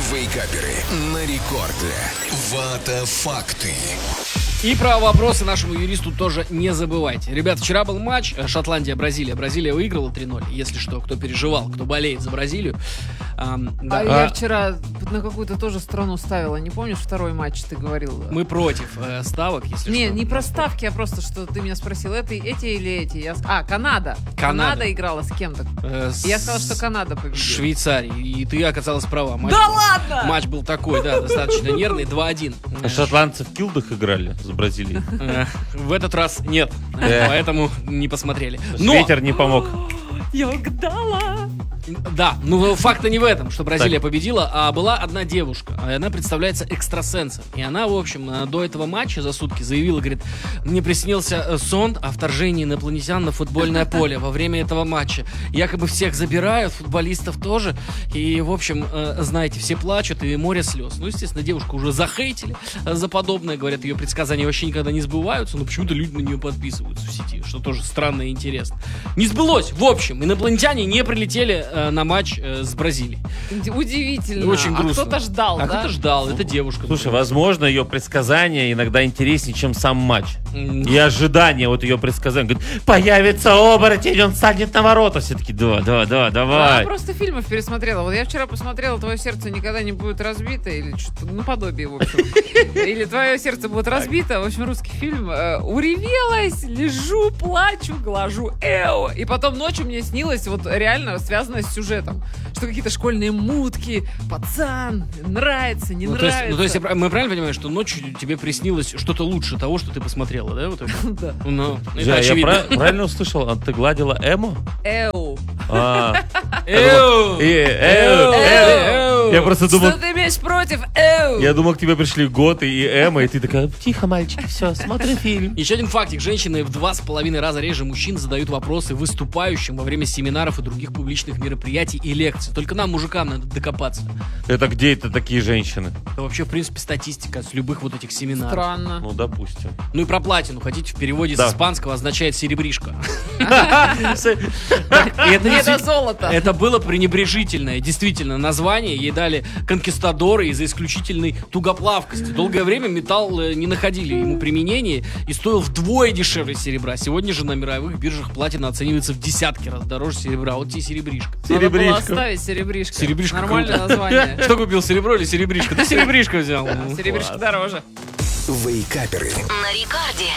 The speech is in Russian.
Вейкаперы на рекорде. Вата факты. И про вопросы нашему юристу тоже не забывайте. Ребят, вчера был матч Шотландия-Бразилия. Бразилия выиграла 3-0. Если что, кто переживал, кто болеет за Бразилию. Да. Я вчера на какую-то тоже страну ставила. Не помнишь, второй матч ты говорил? Мы против ставок, если что. Не про ставки, а просто, что ты меня спросил, эти или эти. Канада. Канада играла с кем-то. Я сказала, что Канада победила. Швейцария. И ты оказалась права. Да ладно! Матч был такой, да, достаточно нервный. 2-1. Шотландцы в килдах играли с Бразилией? В этот раз нет. Поэтому не посмотрели. Ветер не помог. Я угадала. Да, факт-то не в этом, что Бразилия победила, а была одна девушка, и она представляется экстрасенсом. И она, в общем, до этого матча за сутки заявила, говорит, мне приснился сон о вторжении инопланетян на футбольное поле во время этого матча. Якобы всех забирают, футболистов тоже, и, в общем, знаете, все плачут, и море слез. Естественно, девушку уже захейтили за подобное, говорят, ее предсказания вообще никогда не сбываются, но почему-то люди на нее подписываются в сети, что тоже странно и интересно. Не сбылось, в общем, инопланетяне не прилетели на матч с Бразилией. Удивительно. Очень грустно. А кто-то ждал, да? Кто-то ждал, это девушка. Слушай, возможно, ее предсказания иногда интереснее, чем сам матч. И ожидание вот ее предсказания. Говорит, появится оборотень, он станет на ворота. Все таки давай. Я просто фильмов пересмотрела. Вот я вчера посмотрела «Твое сердце никогда не будет разбито», или что-то наподобие, в общем. Или «Твое сердце будет разбито». В общем, русский фильм. Уревелась, лежу, плачу, глажу. И потом ночью мне снилось, вот реально связано с сюжетом, что какие-то школьные мутки, пацан, нравится, не нравится. То есть мы правильно понимаем, что ночью тебе приснилось что-то лучше того, что ты посмотрела, да? Вот да. Это очевидно. Я правильно услышал? Ты гладила Эму? Эу. Я просто думал... Что ты имеешь против Эу? Я думал, к тебе пришли Готы и Эма, и ты такая, тихо, мальчик, все, смотри фильм. Еще один фактик. Женщины в 2,5 раза реже мужчин задают вопросы выступающим во время семинаров и других публичных мероприятий и лекций. Только нам, мужикам, надо докопаться. Это где это такие женщины? Это вообще, в принципе, статистика с любых вот этих семинаров. Странно. Ну, допустим. Ну и про платину. Хотите, в переводе с испанского означает серебришко. Это золото. Это было пренебрежительное, действительно, название. Ей дали конкистадоры из-за исключительной тугоплавкости. Долгое время металл не находили ему применения и стоил вдвое дешевле серебра. Сегодня же на мировых биржах платина оценивается в десятки раз дороже серебра. Вот тебе серебришко. Надо было оставить серебришко. Серебришко нормальное название. Что купил, серебро или серебришко? Да серебришко взял. Серебришко дороже. Вейкаперы на рекорде.